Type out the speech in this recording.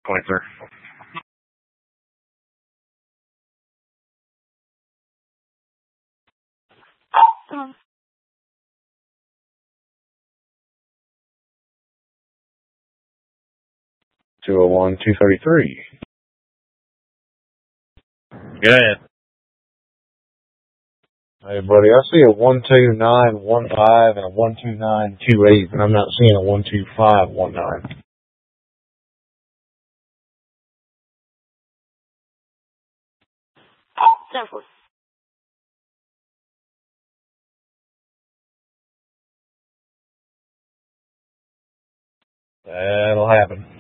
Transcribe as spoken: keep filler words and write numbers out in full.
Point, sir. Um, two oh one, two thirty-three. Go ahead. Hey, buddy, I see a one two nine one five and a one two nine two eight, and I'm not seeing a one two five one nine. seven. That'll happen.